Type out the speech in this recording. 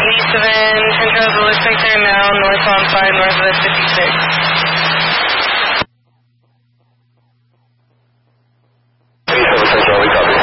east of Central, it looks like they're now north on 5, north of the 56. Central, we copy.